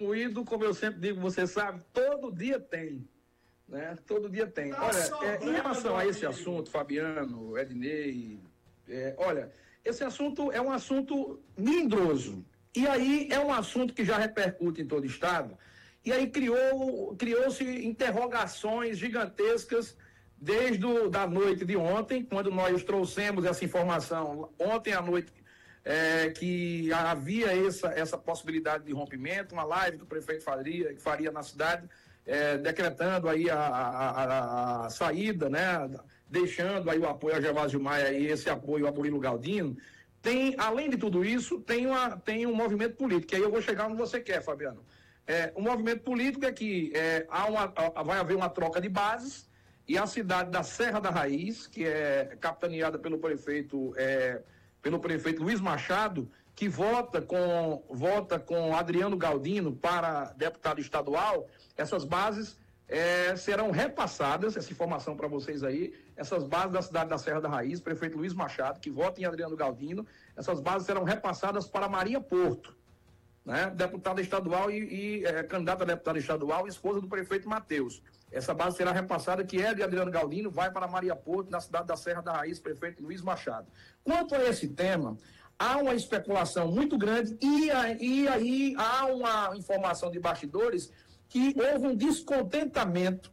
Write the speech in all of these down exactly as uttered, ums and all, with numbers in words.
ruído, como eu sempre digo, você sabe, todo dia tem. Né? Todo dia tem. Olha, é, em relação a esse assunto, Fabiano, Ednei, é, olha, esse assunto é um assunto melindroso. E aí é um assunto que já repercute em todo o estado. E aí criou, criou-se interrogações gigantescas desde o, da noite de ontem, quando nós trouxemos essa informação ontem à noite, é, que havia essa, essa possibilidade de rompimento, uma live que o prefeito faria, que faria na cidade, É, decretando aí a, a, a, a saída, né, deixando aí o apoio a Gervásio Maia e esse apoio a Murilo Galdino. Tem, além de tudo isso, tem, uma, tem um movimento político, e aí eu vou chegar onde você quer, Fabiano. É, o movimento político é que é, há uma, vai haver uma troca de bases, e a cidade da Serra da Raiz, que é capitaneada pelo prefeito, é, pelo prefeito Luiz Machado, que vota com, vota com Adriano Galdino para deputado estadual, essas bases é, serão repassadas, essa informação para vocês aí, essas bases da cidade da Serra da Raiz, prefeito Luiz Machado, que vota em Adriano Galdino, essas bases serão repassadas para Maria Porto, né, deputada estadual e, e é, candidata a deputada estadual, esposa do prefeito Matheus. Essa base será repassada, que é de Adriano Galdino, vai para Maria Porto, na cidade da Serra da Raiz, prefeito Luiz Machado. Quanto a esse tema, há uma especulação muito grande e, e aí há uma informação de bastidores que houve um descontentamento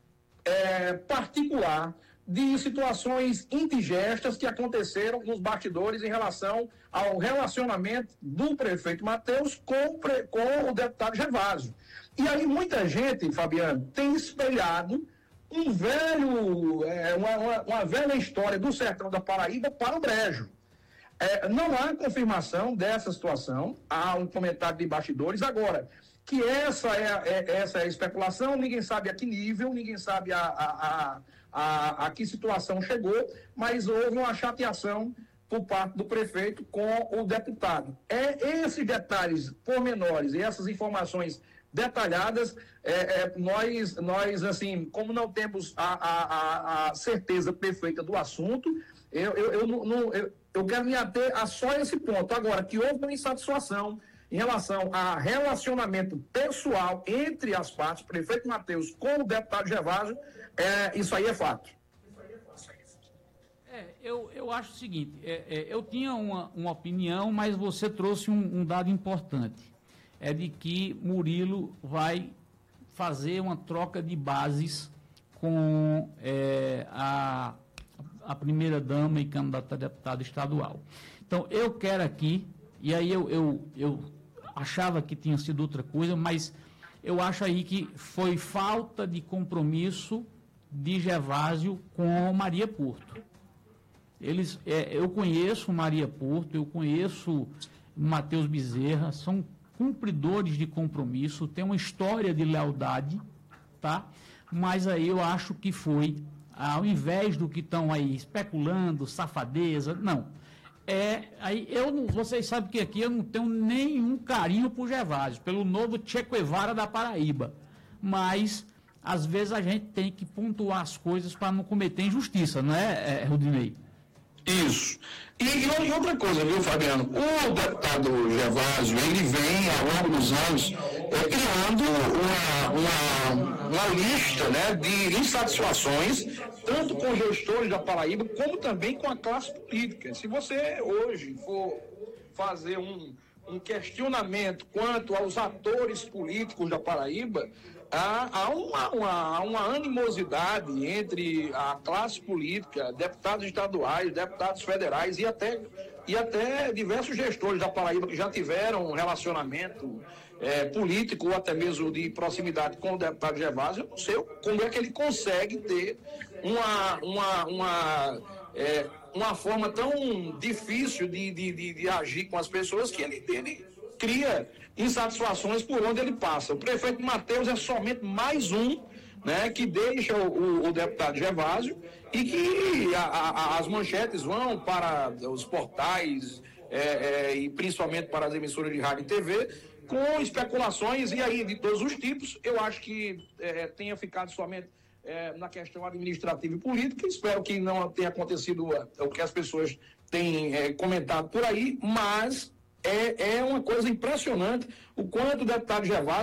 é, particular de situações indigestas que aconteceram nos bastidores em relação ao relacionamento do prefeito Matheus com, com o deputado Gervásio. E aí muita gente, Fabiano, tem espelhado um velho, é, uma, uma, uma velha história do sertão da Paraíba para o brejo. É, não há confirmação dessa situação, há um comentário de bastidores. Agora, que essa é, é, essa é a especulação, ninguém sabe a que nível, ninguém sabe a, a, a, a, a que situação chegou, mas houve uma chateação por parte do prefeito com o deputado. É esses detalhes pormenores e essas informações detalhadas, é, é, nós, nós, assim, como não temos a, a, a certeza perfeita do assunto, eu, eu, eu, não, eu, eu quero me ater a só esse ponto. Agora, que houve uma insatisfação em relação a relacionamento pessoal entre as partes, prefeito Matheus com o deputado Gervásio, é, isso aí é fato. É, eu, eu acho o seguinte, é, é, eu tinha uma, uma opinião, mas você trouxe um, um dado importante, é de que Murilo vai fazer uma troca de bases com é, a, a primeira-dama e candidata a deputado estadual. Então, eu quero aqui, e aí eu, eu, eu achava que tinha sido outra coisa, mas eu acho aí que foi falta de compromisso de Gervásio com Maria Porto. Eles, é, eu conheço Maria Porto, eu conheço Matheus Bezerra, são cumpridores de compromisso, tem uma história de lealdade, tá? Mas aí eu acho que foi, ao invés do que estão aí especulando, safadeza, não. É, aí eu não, vocês sabem que aqui eu não tenho nenhum carinho por Gervásio, pelo novo Che Guevara da Paraíba, mas às vezes a gente tem que pontuar as coisas para não cometer injustiça, não é, é Rudinei? Isso. E, e outra coisa, viu, Fabiano? O deputado Gervásio, ele vem, ao longo dos anos, é, criando uma, uma, uma lista, né, de insatisfações, tanto com gestores da Paraíba, como também com a classe política. Se você hoje for fazer um, um questionamento quanto aos atores políticos da Paraíba, há, há, uma, uma, uma animosidade entre a classe política, deputados estaduais, deputados federais e até, e até diversos gestores da Paraíba que já tiveram um relacionamento é, político ou até mesmo de proximidade com o deputado Gervásio. Eu não sei como é que ele consegue ter uma, uma, uma, é, uma forma tão difícil de, de, de, de agir com as pessoas que ele, ele cria insatisfações por onde ele passa. O prefeito Matheus é somente mais um, né, que deixa o, o, o deputado Gervásio e que a, a, as manchetes vão para os portais é, é, e principalmente para as emissoras de rádio e T V com especulações e aí de todos os tipos. Eu acho que é, tenha ficado somente é, na questão administrativa e política. Espero que não tenha acontecido o que as pessoas têm é, comentado por aí, mas É, é uma coisa impressionante o quanto o deputado Gervásio